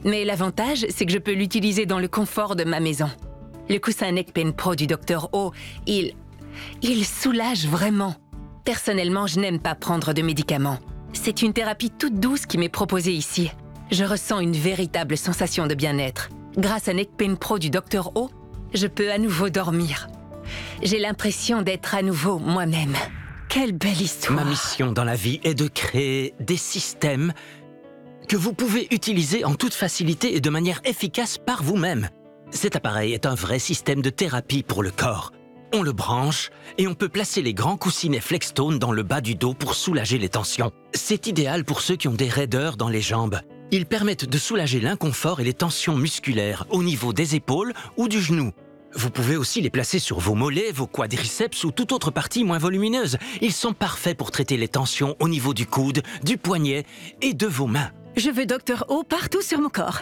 Mais l'avantage, c'est que je peux l'utiliser dans le confort de ma maison. Le coussin Neckpain Pro du Dr. O, il soulage vraiment. Personnellement, je n'aime pas prendre de médicaments. C'est une thérapie toute douce qui m'est proposée ici. Je ressens une véritable sensation de bien-être. Grâce à Neckpain Pro du Dr. O, je peux à nouveau dormir. J'ai l'impression d'être à nouveau moi-même. Quelle belle histoire! Ma mission dans la vie est de créer des systèmes que vous pouvez utiliser en toute facilité et de manière efficace par vous-même. Cet appareil est un vrai système de thérapie pour le corps. On le branche et on peut placer les grands coussinets Flexstone dans le bas du dos pour soulager les tensions. C'est idéal pour ceux qui ont des raideurs dans les jambes. Ils permettent de soulager l'inconfort et les tensions musculaires au niveau des épaules ou du genou. Vous pouvez aussi les placer sur vos mollets, vos quadriceps ou toute autre partie moins volumineuse. Ils sont parfaits pour traiter les tensions au niveau du coude, du poignet et de vos mains. Je veux Dr. O partout sur mon corps.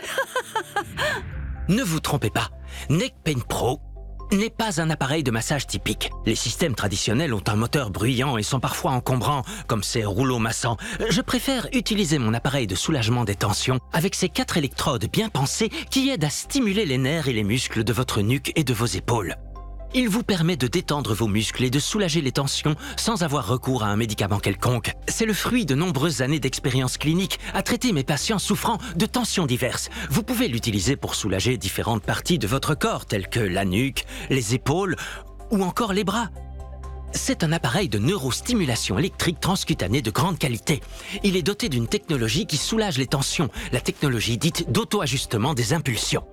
Ne vous trompez pas, Neckpain Pro n'est pas un appareil de massage typique. Les systèmes traditionnels ont un moteur bruyant et sont parfois encombrants, comme ces rouleaux massants. Je préfère utiliser mon appareil de soulagement des tensions avec ces 4 électrodes bien pensées qui aident à stimuler les nerfs et les muscles de votre nuque et de vos épaules. Il vous permet de détendre vos muscles et de soulager les tensions sans avoir recours à un médicament quelconque. C'est le fruit de nombreuses années d'expérience clinique à traiter mes patients souffrant de tensions diverses. Vous pouvez l'utiliser pour soulager différentes parties de votre corps, telles que la nuque, les épaules ou encore les bras. C'est un appareil de neurostimulation électrique transcutanée de grande qualité. Il est doté d'une technologie qui soulage les tensions, la technologie dite d'auto-ajustement des impulsions.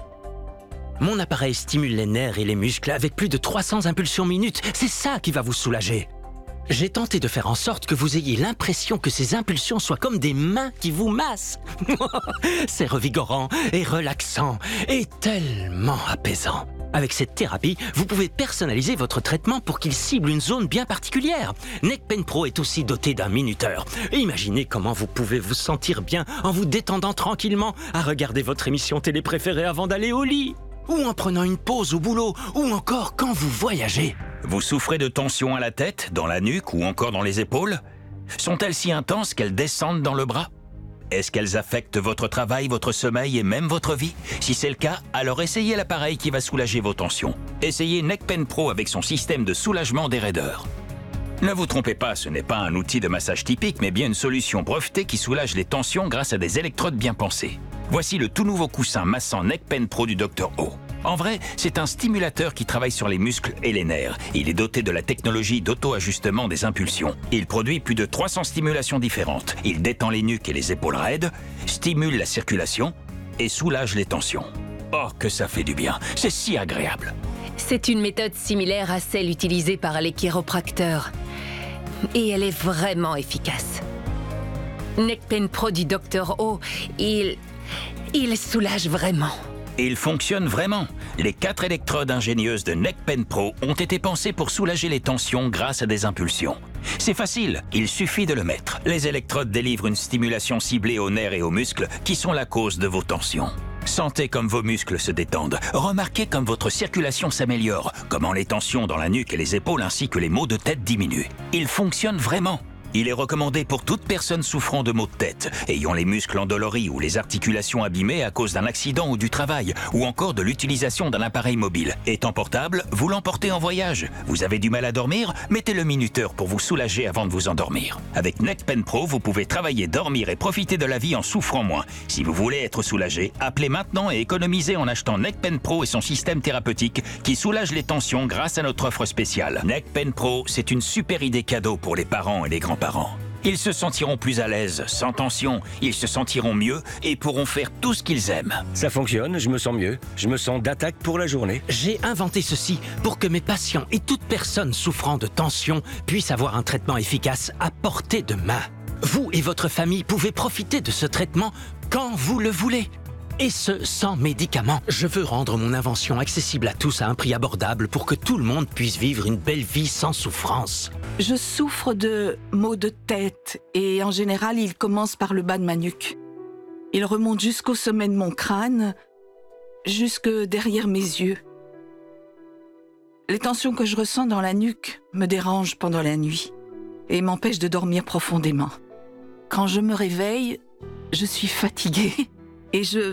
Mon appareil stimule les nerfs et les muscles avec plus de 300 impulsions minutes. C'est ça qui va vous soulager. J'ai tenté de faire en sorte que vous ayez l'impression que ces impulsions soient comme des mains qui vous massent. C'est revigorant et relaxant et tellement apaisant. Avec cette thérapie, vous pouvez personnaliser votre traitement pour qu'il cible une zone bien particulière. Neckpain Pro est aussi doté d'un minuteur. Imaginez comment vous pouvez vous sentir bien en vous détendant tranquillement à regarder votre émission télé préférée avant d'aller au lit. Ou en prenant une pause au boulot, ou encore quand vous voyagez. Vous souffrez de tensions à la tête, dans la nuque ou encore dans les épaules? Sont-elles si intenses qu'elles descendent dans le bras? Est-ce qu'elles affectent votre travail, votre sommeil et même votre vie? Si c'est le cas, alors essayez l'appareil qui va soulager vos tensions. Essayez Neckpain Pro avec son système de soulagement des raideurs. Ne vous trompez pas, ce n'est pas un outil de massage typique, mais bien une solution brevetée qui soulage les tensions grâce à des électrodes bien pensées. Voici le tout nouveau coussin massant Neckpain Pro du Dr. O. En vrai, c'est un stimulateur qui travaille sur les muscles et les nerfs. Il est doté de la technologie d'auto-ajustement des impulsions. Il produit plus de 300 stimulations différentes. Il détend les nuques et les épaules raides, stimule la circulation et soulage les tensions. Oh, que ça fait du bien! C'est si agréable! C'est une méthode similaire à celle utilisée par les chiropracteurs. Et elle est vraiment efficace. Neckpain Pro du Dr. O, il soulage vraiment. Il fonctionne vraiment. Les 4 électrodes ingénieuses de Neckpain Pro ont été pensées pour soulager les tensions grâce à des impulsions. C'est facile, il suffit de le mettre. Les électrodes délivrent une stimulation ciblée aux nerfs et aux muscles qui sont la cause de vos tensions. Sentez comme vos muscles se détendent. Remarquez comme votre circulation s'améliore, comment les tensions dans la nuque et les épaules ainsi que les maux de tête diminuent. Il fonctionne vraiment. Il est recommandé pour toute personne souffrant de maux de tête, ayant les muscles endoloris ou les articulations abîmées à cause d'un accident ou du travail, ou encore de l'utilisation d'un appareil mobile. Étant portable, vous l'emportez en voyage. Vous avez du mal à dormir? Mettez le minuteur pour vous soulager avant de vous endormir. Avec Neckpain Pro, vous pouvez travailler, dormir et profiter de la vie en souffrant moins. Si vous voulez être soulagé, appelez maintenant et économisez en achetant Neckpain Pro et son système thérapeutique qui soulage les tensions grâce à notre offre spéciale. Neckpain Pro, c'est une super idée cadeau pour les parents et les grands-parents. Ils se sentiront plus à l'aise, sans tension, ils se sentiront mieux et pourront faire tout ce qu'ils aiment. Ça fonctionne, je me sens mieux. Je me sens d'attaque pour la journée. J'ai inventé ceci pour que mes patients et toute personne souffrant de tension puissent avoir un traitement efficace à portée de main. Vous et votre famille pouvez profiter de ce traitement quand vous le voulez. Et ce, sans médicaments. Je veux rendre mon invention accessible à tous à un prix abordable pour que tout le monde puisse vivre une belle vie sans souffrance. Je souffre de maux de tête et en général, il commence par le bas de ma nuque. Il remonte jusqu'au sommet de mon crâne, jusque derrière mes yeux. Les tensions que je ressens dans la nuque me dérangent pendant la nuit et m'empêchent de dormir profondément. Quand je me réveille, je suis fatiguée et je